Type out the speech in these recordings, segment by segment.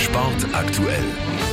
Sport aktuell.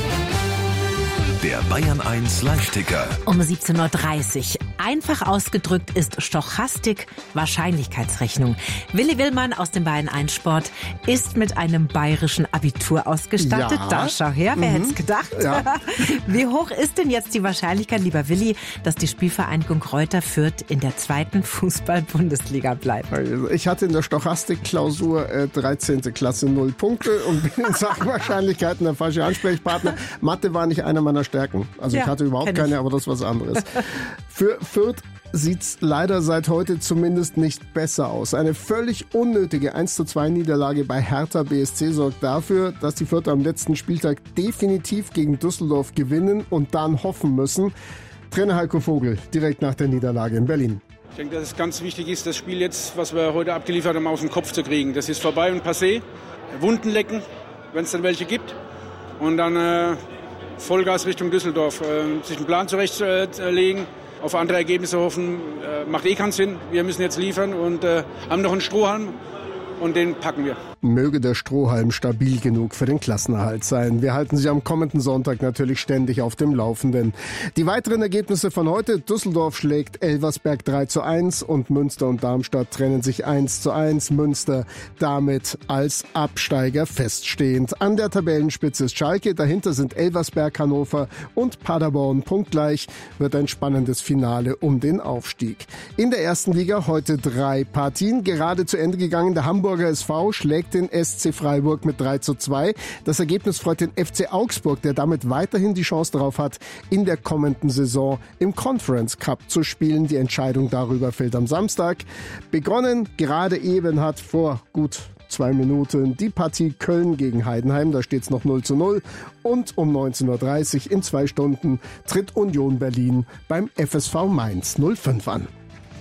Der Bayern 1 Live-Ticker. Um 17.30 Uhr. Einfach ausgedrückt ist Stochastik Wahrscheinlichkeitsrechnung. Willi Willmann aus dem Bayern 1 Sport ist mit einem bayerischen Abitur ausgestattet. Ja. Da schau her, wer hätte es gedacht? Ja. Wie hoch ist denn jetzt die Wahrscheinlichkeit, lieber Willi, dass die Spielvereinigung Greuther Fürth in der 2. Fußball-Bundesliga bleibt? Also ich hatte in der Stochastik-Klausur 13. Klasse 0 Punkte und bin in Sachen Wahrscheinlichkeiten der falsche Ansprechpartner. Mathe war nicht einer meiner Stärken. Also Ja, ich hatte überhaupt keine, aber das ist was anderes. Für Fürth sieht's leider seit heute zumindest nicht besser aus. Eine völlig unnötige 1:2 Niederlage bei Hertha BSC sorgt dafür, dass die Fürther am letzten Spieltag definitiv gegen Düsseldorf gewinnen und dann hoffen müssen. Trainer Heiko Vogel direkt nach der Niederlage in Berlin. Ich denke, dass es ganz wichtig ist, das Spiel jetzt, was wir heute abgeliefert haben, aus dem Kopf zu kriegen. Das ist vorbei und passé. Wunden lecken, wenn es dann welche gibt. Und dann Vollgas Richtung Düsseldorf. Sich einen Plan zurechtlegen, auf andere Ergebnisse hoffen, macht keinen Sinn. Wir müssen jetzt liefern und haben noch einen Strohhalm und den packen wir. Möge der Strohhalm stabil genug für den Klassenerhalt sein. Wir halten Sie am kommenden Sonntag natürlich ständig auf dem Laufenden. Die weiteren Ergebnisse von heute: Düsseldorf schlägt Elversberg 3:1 und Münster und Darmstadt trennen sich 1:1. Münster damit als Absteiger feststehend. An der Tabellenspitze ist Schalke, dahinter sind Elversberg, Hannover und Paderborn punktgleich. Wird ein spannendes Finale um den Aufstieg. In der ersten Liga heute 3 Partien. Gerade zu Ende gegangen, der Hamburger SV schlägt den SC Freiburg mit 3:2. Das Ergebnis freut den FC Augsburg, der damit weiterhin die Chance darauf hat, in der kommenden Saison im Conference Cup zu spielen. Die Entscheidung darüber fällt am Samstag. Begonnen gerade eben hat vor gut 2 Minuten die Partie Köln gegen Heidenheim. Da steht es noch 0:0. Und um 19.30 Uhr in 2 Stunden tritt Union Berlin beim FSV Mainz 05 an.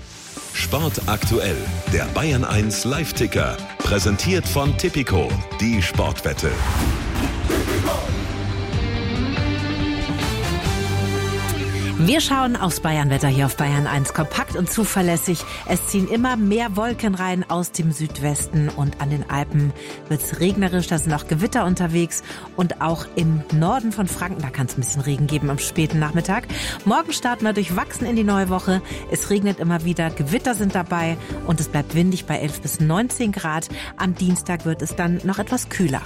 Sport aktuell. Der Bayern 1 Live-Ticker. Präsentiert von Tipico. Die Sportwette. Wir schauen aufs Bayernwetter hier auf Bayern 1. Kompakt und zuverlässig. Es ziehen immer mehr Wolken rein aus dem Südwesten und an den Alpen wird es regnerisch. Da sind auch Gewitter unterwegs und auch im Norden von Franken, da kann es ein bisschen Regen geben am späten Nachmittag. Morgen starten wir durchwachsen in die neue Woche. Es regnet immer wieder, Gewitter sind dabei und es bleibt windig bei 11 bis 19 Grad. Am Dienstag wird es dann noch etwas kühler.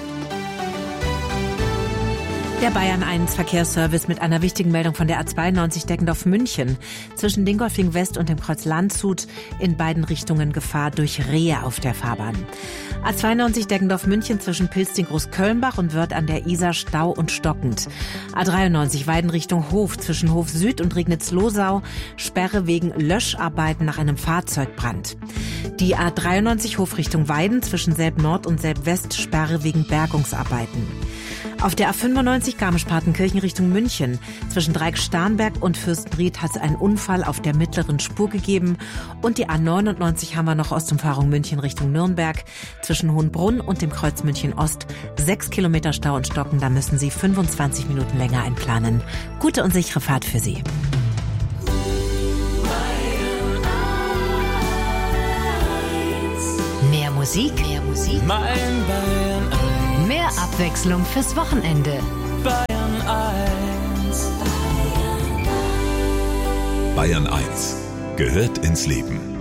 Der Bayern 1 Verkehrsservice mit einer wichtigen Meldung von der A92 Deggendorf-München. Zwischen Dingolfing West und dem Kreuz Landshut in beiden Richtungen Gefahr durch Rehe auf der Fahrbahn. A92 Deggendorf-München zwischen Pilsting-Großkölnbach und Wörth an der Isar Stau und stockend. A93 Weiden Richtung Hof zwischen Hof Süd und Regnitz-Losau Sperre wegen Löscharbeiten nach einem Fahrzeugbrand. Die A93 Hof Richtung Weiden zwischen Selb Nord und Selb West Sperre wegen Bergungsarbeiten. Auf der A95 Garmisch-Partenkirchen Richtung München. Zwischen Dreieck-Starnberg und Fürstenried hat es einen Unfall auf der mittleren Spur gegeben. Und die A99 haben wir noch Ostumfahrung München Richtung Nürnberg. Zwischen Hohenbrunn und dem Kreuz München Ost 6 Kilometer Stau und Stocken. Da müssen Sie 25 Minuten länger einplanen. Gute und sichere Fahrt für Sie. Mehr Musik, Mein Bayern 1, mehr Abwechslung fürs Wochenende. Bayern 1. Bayern 1 gehört ins Leben.